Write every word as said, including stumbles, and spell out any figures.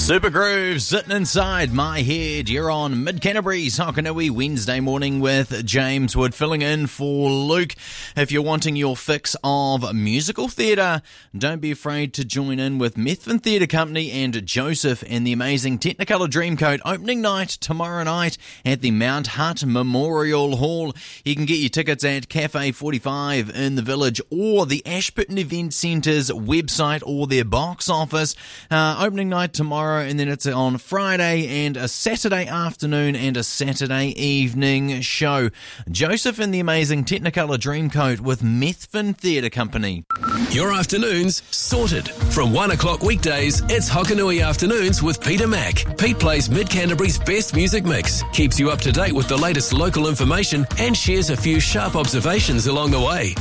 Super Groove sitting inside my head. You're on Mid Canterbury's Hokanui Wednesday morning with James Wood filling in for Luke. If you're wanting your fix of musical theatre, don't be afraid to join in with Methven Theatre Company and Joseph and the amazing Technicolor Dreamcoat opening night tomorrow night at the Mount Hutt Memorial Hall. You can get your tickets at Cafe forty-five in the Village or the Ashburton Event Centre's website or their box office. Uh, opening night tomorrow, and then it's on Friday and a Saturday afternoon and a Saturday evening show. Joseph and the amazing Technicolor Dreamcoat with Methven Theatre Company. Your afternoons sorted. From one o'clock weekdays, it's Hokanui Afternoons with Peter Mack. Pete plays Mid Canterbury's best music mix, keeps you up to date with the latest local information, and shares a few sharp observations along the way.